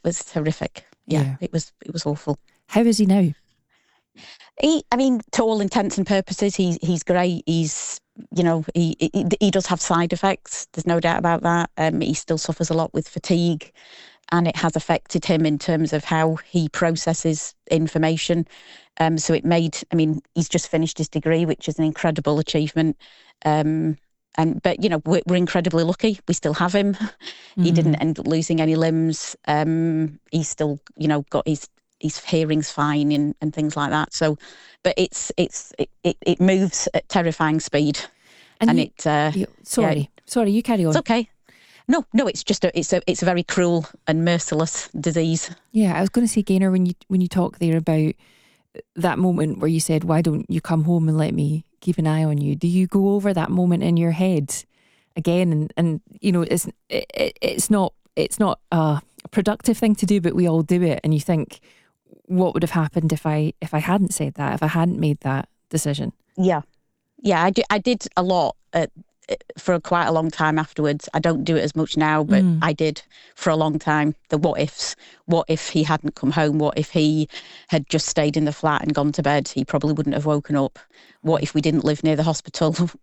was horrific. Yeah. It was awful. How is he now? To all intents and purposes, he's great. He's, he does have side effects. There's no doubt about that. He still suffers a lot with fatigue, and it has affected him in terms of how he processes information. So it made, he's just finished his degree, which is an incredible achievement. But we're incredibly lucky. We still have him. He didn't end up losing any limbs. He's still, got his hearing's fine and things like that. So, but it moves at terrifying speed. Sorry, you carry on. It's okay. No, it's just it's a very cruel and merciless disease. Yeah, I was going to say, Gaynor, when you talk there about that moment where you said, "Why don't you come home and let me keep an eye on you?" Do you go over that moment in your head again? And it's not a productive thing to do, but we all do it. And you think, what would have happened if I hadn't said that, if I hadn't made that decision? Yeah, I did a lot for quite a long time afterwards. I don't do it as much now, but I did for a long time. The what ifs. What if he hadn't come home? What if he had just stayed in the flat and gone to bed? He probably wouldn't have woken up. What if we didn't live near the hospital?